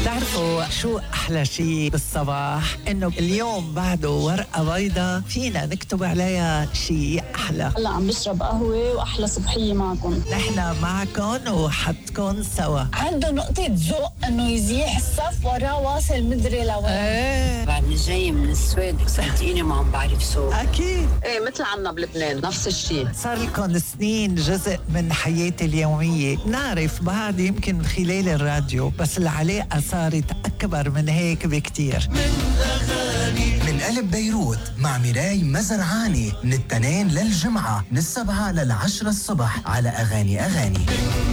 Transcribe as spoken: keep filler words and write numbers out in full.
بتعرفوا شو أحلى شيء بالصباح؟ إنه اليوم بعده ورقة بيضة فينا نكتب عليها شيء أحلى. هلا عم بشرب قهوة وأحلى صبحية معكم. نحن معكم وحدكم سوا. عنده نقطة ذوق إنه يزيح الصف وراه واصل مدري لوين. ايه بعدني جاي من السويد صدقيني ما عم بعرف سوق. أكيد. ايه مثل عنا بلبنان نفس الشيء. صار لكم سنين جزء من حياتي اليومية. نعرف بعد يمكن من خلال الراديو، بس العلاقة صارت أكبر من هيك بكتير. من أغاني من قلب بيروت مع ميراي مزرعاني من التنين للجمعة من السبعة للعشرة الصبح على أغاني أغاني.